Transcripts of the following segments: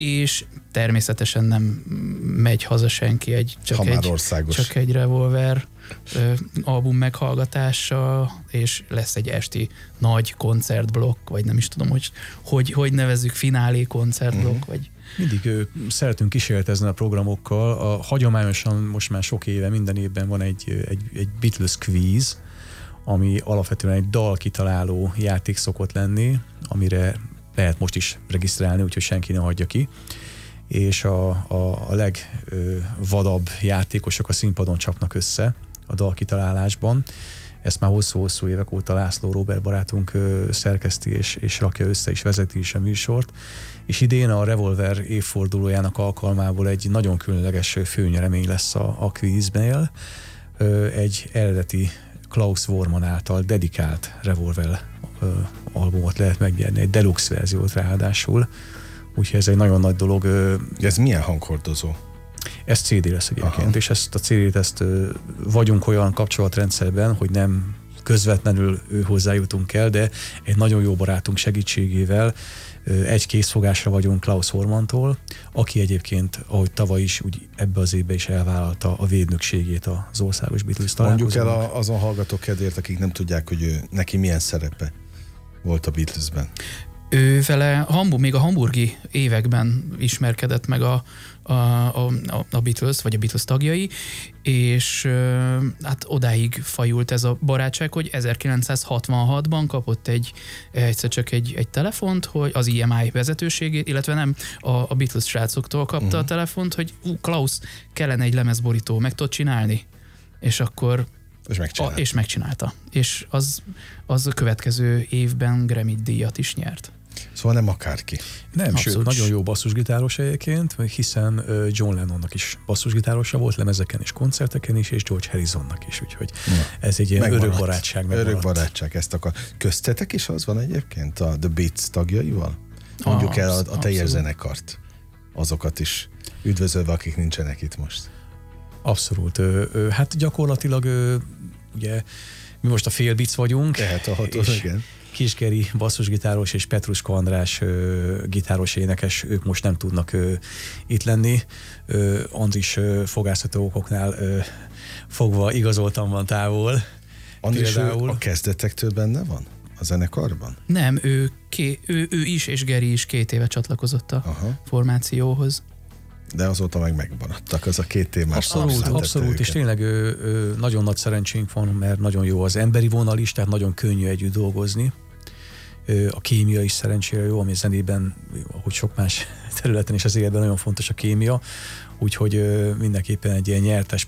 és természetesen nem megy haza senki csak egy Revolver album meghallgatással, és lesz egy esti nagy koncertblokk, vagy nem is tudom, hogy nevezzük, finálé koncertblokk, vagy... Mindig szeretünk kísérletezni a programokkal. Hagyományosan most már sok éve, minden évben van egy Beatles quiz, ami alapvetően egy dalkitaláló játék szokott lenni, amire lehet most is regisztrálni, úgyhogy senki ne hagyja ki. És a legvadabb játékosok a színpadon csapnak össze a dalkitalálásban. Ezt már hosszú-hosszú évek óta László Róbert barátunk szerkeszti és rakja össze, és vezeti is a műsort. És idén a Revolver évfordulójának alkalmából egy nagyon különleges főnyeremény lesz a quiznél. Egy eredeti Klaus Voormann által dedikált Revolver albumot lehet megnyerni, egy deluxe verziót ráadásul. Úgyhogy ez egy nagyon nagy dolog. Ez milyen hanghordozó? Ez CD lesz egyébként, és ezt a CD-t vagyunk olyan kapcsolatrendszerben, hogy nem közvetlenül hozzájutunk el, de egy nagyon jó barátunk segítségével egy készfogásra vagyunk Klaus Voormanntól, aki egyébként, ahogy tavaly is, úgy ebbe az évben is elvállalta a védnökségét az országos Beatles találkozónak. Mondjuk el azon hallgatók kedvéért, akik nem tudják, hogy neki milyen szerepe volt a Beatlesben. Ő vele még a hamburgi években ismerkedett meg a Beatles, vagy a Beatles tagjai, és hát odáig fajult ez a barátság, hogy 1966-ban kapott egyszer csak egy telefont, hogy az EMI vezetőségét, illetve nem a Beatles srácoktól kapta a telefont, hogy Klaus, kellene egy lemezborító, meg tudod csinálni? És akkor és megcsinálta. És az a következő évben Grammy-díjat is nyert. Szóval nem akárki. Nem, sőt, nagyon jó basszusgitáros egyébként, hiszen John Lennonnak is basszusgitárosa volt, lemezeken és koncerteken is, és George Harrisonnak is, úgyhogy ez egy ilyen örök barátság. Örök barátság, ezt akar. Köztetek is az van egyébként a The Beats tagjaival? Mondjuk el a teljes zenekart. Azokat is üdvözölve, akik nincsenek itt most. Abszolút. Hát gyakorlatilag ugye mi most a Félbic vagyunk. Tehát igen. Kis Geri basszusgitáros és Petruska András gitáros énekes, ők most nem tudnak itt lenni. Andris fogászható okoknál fogva igazoltan van távol. Andris a kezdetektől benne van a zenekarban? Nem, ő is és Geri is 2 éve csatlakozott a formációhoz. De azóta megmaradtak, az a 2 témás. Abszolút, és tényleg nagyon nagy szerencsénk van, mert nagyon jó az emberi vonal is, tehát nagyon könnyű együtt dolgozni. A kémia is szerencsére jó, ami zenében, ahogy sok más területen is az életben nagyon fontos a kémia, úgyhogy mindenképpen egy ilyen nyertes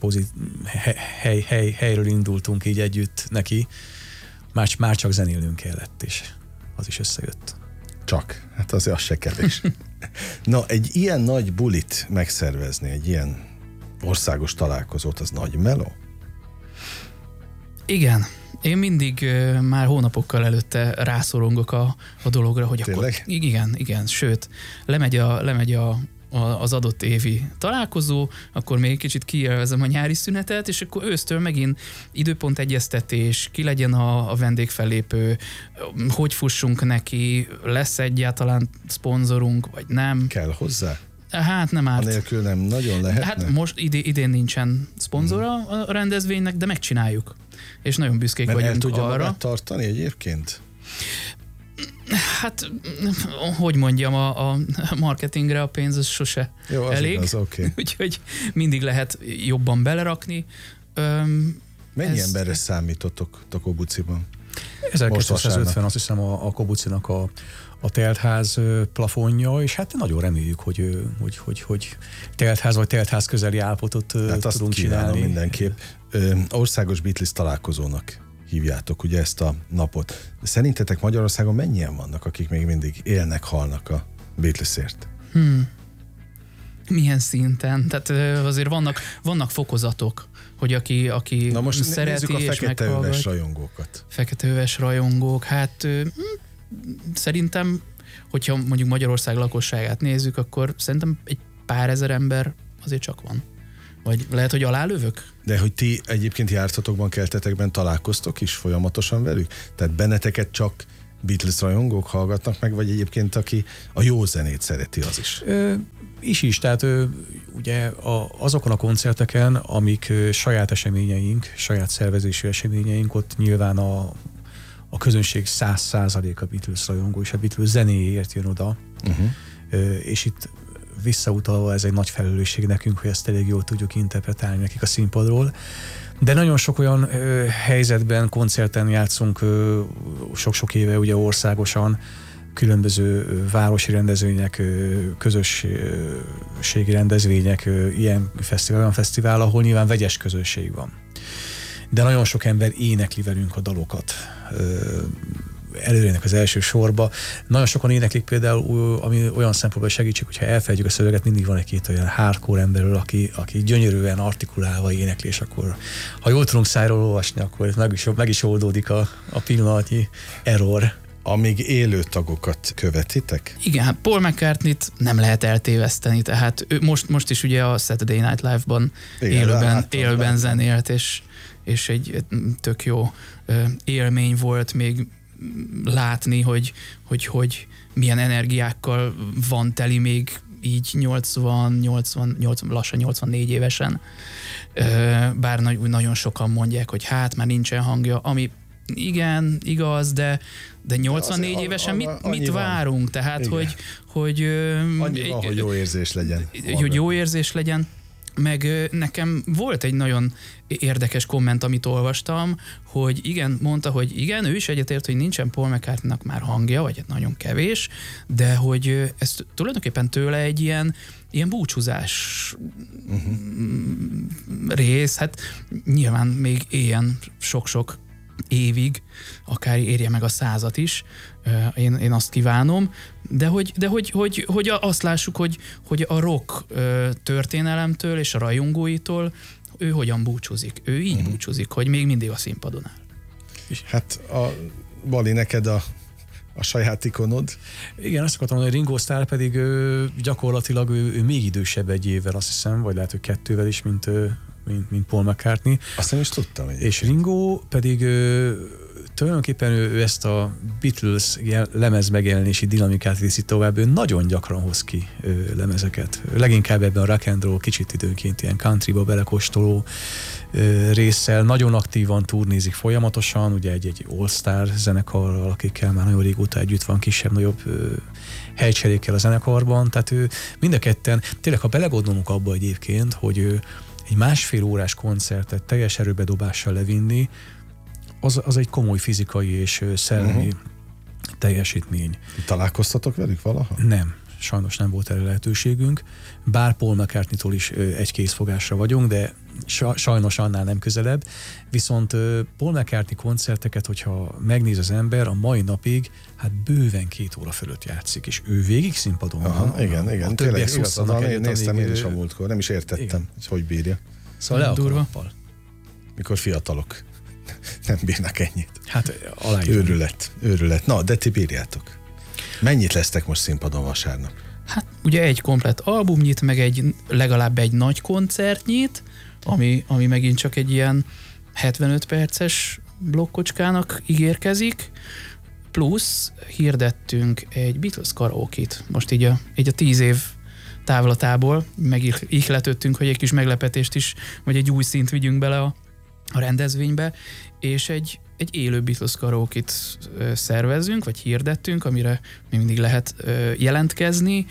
helyről indultunk így együtt neki. Már csak zenélnünk kellett, és az is összejött. Csak? Hát azért az se kevés. Na, egy ilyen nagy bulit megszervezni, egy ilyen országos találkozót, az nagy meló? Igen. Én mindig már hónapokkal előtte rászorongok a dologra, hogy tényleg? Akkor... Igen. Sőt, lemegy az adott évi találkozó, akkor még kicsit kielvezem a nyári szünetet, és akkor ősztől megint időpontegyeztetés, ki legyen a vendégfellépő, hogy fussunk neki, lesz egyáltalán szponzorunk, vagy nem. Kell hozzá? Hát nem árt. Anélkül nem nagyon lehetne? Hát most idén nincsen szponzora a rendezvénynek, de megcsináljuk. És nagyon büszkék vagyunk arra. Mert el tudja magát tartani egyébként? Hát, hogy mondjam, a marketingre a pénz az sose jó, az elég. Igaz, okay. Úgyhogy mindig lehet jobban belerakni. Mennyi emberre számítottok Kobuciban? 1950 azt hiszem a Kobucinak a teltház plafonja, és hát nagyon reméljük, hogy teltház vagy teltház közeli állapotot tudunk csinálni. Mindenképp. Országos Beatles találkozónak hívjátok ugye ezt a napot. Szerintetek Magyarországon mennyien vannak, akik még mindig élnek, halnak a Beatlesért? Milyen szinten? Tehát azért vannak fokozatok, hogy aki na most szereti nézzük a és feketeöves rajongókat. Feketeöves rajongók, hát szerintem, hogyha mondjuk Magyarország lakosságát nézzük, akkor szerintem egy pár ezer ember azért csak van. Vagy lehet, hogy alálövök? De hogy ti egyébként jártatokban, keltetekben találkoztok is folyamatosan velük? Tehát benneteket csak Beatles rajongók hallgatnak meg, vagy egyébként aki a jó zenét szereti, az is? Is, tehát ugye azokon a koncerteken, amik saját eseményeink, saját szervezésű eseményeink, ott nyilván a közönség 100% a Beatles rajongó, és a Beatles zenéért jön oda. És itt visszautalva ez egy nagy felelősség nekünk, hogy ezt elég jól tudjuk interpretálni nekik a színpadról. De nagyon sok olyan helyzetben, koncerten játszunk sok-sok éve ugye országosan, különböző városi rendezvények, közösségi rendezvények, ilyen fesztivál, ahol nyilván vegyes közösség van. De nagyon sok ember énekli velünk a dalokat. Előrének az első sorba. Nagyon sokan éneklik például, ami olyan szempontból segítség, hogyha elfelejtjük a szöveget, mindig van egy-két olyan hardcore emberről, aki gyönyörűen artikulálva énekli, és akkor, ha jól tudunk szájról olvasni, akkor meg is oldódik a pillanatnyi error. Amíg élő tagokat követitek? Igen, hát Paul McCartney-t nem lehet eltéveszteni, tehát ő most is ugye a Saturday Night Live-ban élőben zenélt, és egy tök jó élmény volt még látni, hogy milyen energiákkal van teli még így 80, lassan 84 évesen. Bár nagyon sokan mondják, hogy hát már nincsen hangja, ami igen, igaz, de 84 évesen mit várunk? Tehát, hogy jó érzés legyen. Hogy jó érzés legyen. Meg nekem volt egy nagyon érdekes komment, amit olvastam, hogy igen, mondta, hogy igen, ő is egyetért, hogy nincsen Paul McCartney-nak már hangja, vagy hát nagyon kevés, de hogy ez tulajdonképpen tőle egy ilyen búcsúzás rész, hát nyilván még éljen sok-sok évig, akár érje meg a 100-at is, én azt kívánom, de hogy azt lássuk, hogy a rock történelemtől és a rajongóitól ő hogyan búcsúzik. Ő így búcsúzik, hogy még mindig a színpadon áll. Hát Bali, neked a saját ikonod? Igen, azt akartam mondani, hogy Ringo Starr pedig gyakorlatilag ő még idősebb egy évvel, azt hiszem, vagy lehet, hogy 2-vel is, mint Paul McCartney. Azt nem is tudtam. És Ringo pedig tulajdonképpen ő ezt a Beatles lemez megjelenési dinamikát viszi tovább, ő nagyon gyakran hoz ki lemezeket. Leginkább ebben a rock and roll, kicsit időnként ilyen countryba belekóstoló résszel, nagyon aktívan turnézik folyamatosan, ugye egy all-star zenekarral, akikkel már nagyon régóta együtt van, kisebb-nagyobb helycserékkel a zenekarban, tehát ő mind a ketten, tényleg ha belegondolunk abba egyébként, hogy egy 1,5 órás koncertet teljes erőbedobással levinni, az egy komoly fizikai és szellemi teljesítmény. Találkoztatok velük valaha? Nem, sajnos nem volt erre lehetőségünk. Bár Paul McCartney-tól is egy kézfogásra vagyunk, de sajnos annál nem közelebb. Viszont Paul McCartney koncerteket, hogyha megnéz az ember, a mai napig hát bőven 2 óra fölött játszik, és ő végig színpadon van. Igen. Tényleg igazad, néztem én is a múltkor, nem is értettem, hogy bírja. Szóval le a kalappal. Mikor fiatalok nem bírnak ennyit. Hát aláírom. Őrület. Na, de ti bírjátok. Mennyit lesztek most színpadon vasárnap? Hát ugye egy komplett albumnyit, meg legalább egy nagy koncertnyit, ami megint csak egy ilyen 75 perces blokkocskának ígérkezik, plusz hirdettünk egy Beatles karaokét. Most így a 10 év távlatából ihletődtünk, hogy egy kis meglepetést is, vagy egy új szint vigyünk bele a rendezvénybe, és egy élő Beatles karaokét szervezzünk, vagy hirdettünk, amire még mindig lehet jelentkezni,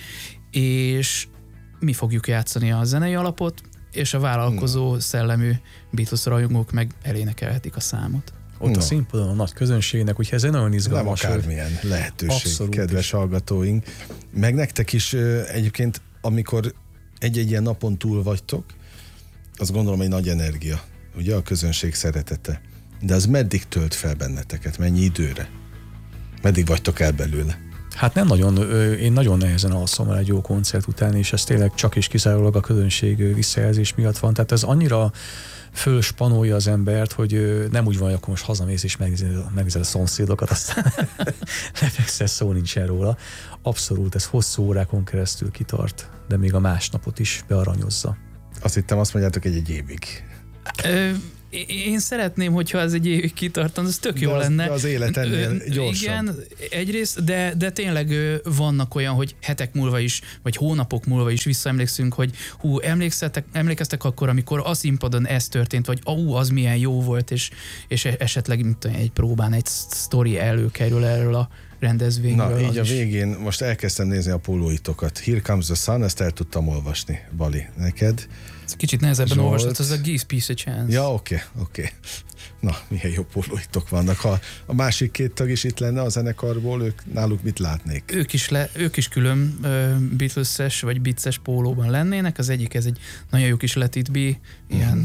és mi fogjuk játszani a zenei alapot, és a vállalkozó szellemű Beatles rajongók meg elénekelhetik a számot. Ott a színpadon a nagy közönségnek, úgyhogy ez egy nagyon izgalmas. Nem akármilyen lehetőség, abszolút, kedves hallgatóink. Meg nektek is egyébként, amikor egy-egy ilyen napon túl vagytok, azt gondolom egy nagy energia, ugye a közönség szeretete. De az meddig tölt fel benneteket? Mennyi időre? Meddig vagytok el belőle? Hát nem nagyon, én nagyon nehezen alszom el egy jó koncert után, és ez tényleg csak és kizárólag a közönség visszajelzés miatt van. Tehát ez annyira fölspanolja az embert, hogy nem úgy van, hogy akkor most hazamész és megnézed a szomszédokat, aztán lefekszel, szó nincsen róla. Abszolút, ez hosszú órákon keresztül kitart, de még a másnapot is bearanyozza. Azt hittem, azt mondjátok egy évig. Én szeretném, hogyha ez egy évig kitartan, ez tök jó lenne. De az élet ennél gyorsabb. Igen, egyrészt, de tényleg vannak olyan, hogy hetek múlva is, vagy hónapok múlva is visszaemlékszünk, hogy emlékeztek akkor, amikor a színpadon ez történt, vagy az milyen jó volt, és esetleg egy próbán egy sztori előkerül erről a rendezvényről. Na, így a végén most elkezdtem nézni a pólóitokat. Here Comes the Sun, ezt el tudtam olvasni, Bali, neked. Ez kicsit nehezebben olvasod, az a Give Peace a Chance. Ja, oké. Na, milyen jó pólóitok vannak. Ha a másik két tag is itt lenne a zenekarból, náluk mit látnék? Ők is külön Beatles-es vagy Beats-es pólóban lennének. Az egyik, ez egy nagyon jó kis Let It Be, ilyen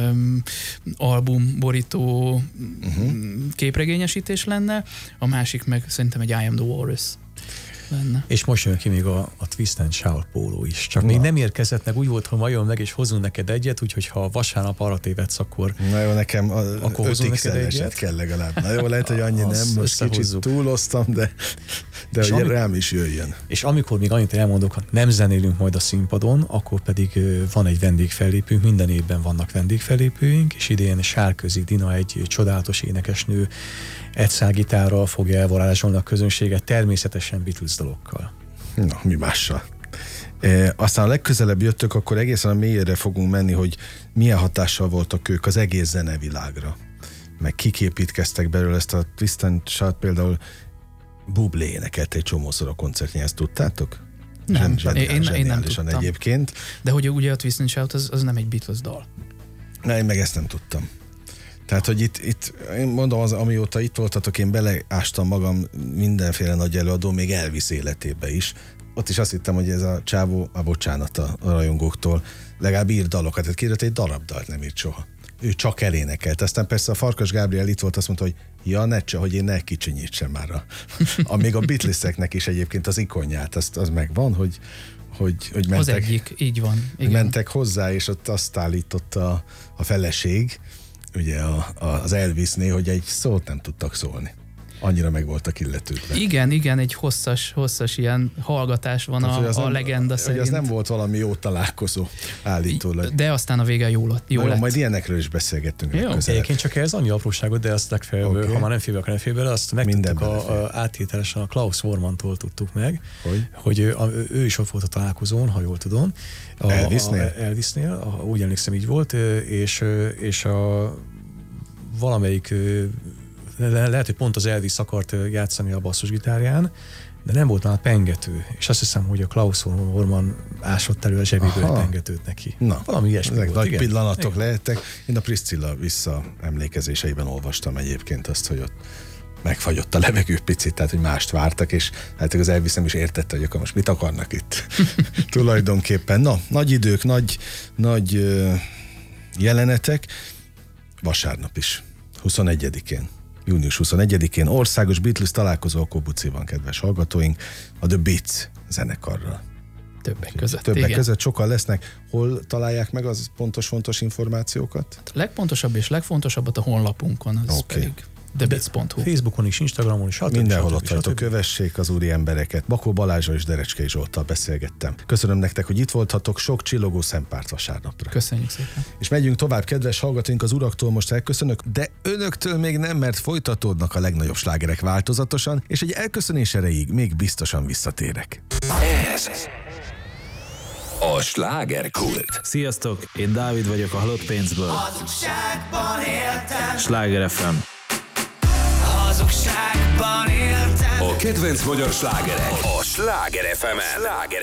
albumborító képregényesítés lenne. A másik meg szerintem egy I Am The Walrus lenne. És most jön ki még a Twist and Shout póló is. Csak még nem érkezett meg, úgy volt, hogy majd meg és hozunk neked egyet, úgyhogy ha vasárnap arra tévedsz, akkor na jó, nekem 5x-eset kell legalább. Na jó, lehet, hogy annyi nem, most kicsit túloztam, de hogy rám is jöjjön. És amikor még annyit elmondok, ha nem zenélünk majd a színpadon, akkor pedig van egy vendégfellépőnk, minden évben vannak vendégfellépőink, és idén Sárközi Dina, egy csodálatos énekesnő, egy szálgitárral fogja elvarázsolni a közönséget, természetesen Beatles dalokkal. Na, mi mással. Aztán a legközelebb jöttök, akkor egészen a mélyére fogunk menni, hogy milyen hatással voltak ők az egész zenevilágra. Meg kiképítkeztek belőle ezt a Twist and Shout, például Bublé énekelt egy csomószor a koncertjén, ezt tudtátok? Nem, én nem tudtam. Egyébként. De hogy ugye a Twist and Shout az nem egy Beatles dal. Na, én meg ezt nem tudtam. Tehát, hogy itt én mondom, amióta itt voltatok, én beleástam magam mindenféle nagy előadó, még Elvis életébe is. Ott is azt hittem, hogy ez a csávó, bocsánat a rajongóktól, legalább ír dalokat, tehát kiírt egy darab dalt, nem írt soha. Ő csak elénekelt. Aztán persze a Farkas Gábriel itt volt, azt mondta, hogy ja, hogy én ne kicsinyítsem már. Még a Beatleseknek is egyébként az ikonját, az megvan, hogy mentek, az egyik, így van. Igen. Mentek hozzá, és ott azt állította a feleség, ugye az Elvisnél, hogy egy szót nem tudtak szólni. Annyira meg voltak illetődve. Igen, egy hosszas ilyen hallgatás van a legenda szerint. Az nem volt valami jó találkozó állítólag. De aztán a vége jó lett. Majd ilyenekről is beszélgettünk. Egyébként csak ez annyi apróságot, de azt legfeljebb, ha már nem fél, akkor nem fél bele, azt megtudtuk áttételesen a Klaus Vormantól tudtuk meg, hogy ő is ott volt a találkozón, ha jól tudom. Elvisnél, úgy emlékszem, így volt, és valamelyik lehet, hogy pont az Elvis akart játszani a basszusgitárján, de nem volt már pengető. És azt hiszem, hogy a Klaus Vorman ásott elő a zsebéből egy pengetőt neki. Na, valami ilyesmi volt. Nagy pillanatok lehettek. Én a Priscilla visszaemlékezéseiben olvastam egyébként azt, hogy ott megfagyott a levegő picit, tehát hogy mást vártak, és hát az Elvis nem is értette, hogy akkor most mit akarnak itt. Tulajdonképpen. Na, nagy idők, nagy jelenetek. Vasárnap is. 21-én. Június 21-én országos Beatles találkozó a Kobuciban, kedves hallgatóink, a The Beats zenekarral. Többek között sokan lesznek. Hol találják meg az fontos információkat? A legpontosabb és legfontosabbat a honlapunkon, az pedig thebeats.hu. Facebookon is, Instagramon is. Mindenhol ott vagytok, kövessék az úri embereket. Bakó Balázsral és Derecskei Zsolttal beszélgettem. Köszönöm nektek, hogy itt voltatok, sok csillogó szempárt vasárnapra. Köszönjük szépen. És megyünk tovább, kedves hallgatóink, az uraktól most elköszönök, de önöktől még nem, mert folytatódnak a legnagyobb slágerek változatosan, és egy elköszönés erejéig még biztosan visszatérek. Ez a slágerkult. Sziasztok, én Dávid vagyok a Halott Pénzből. Sláger FM. A kedvenc magyar slágerek a Sláger FM-en.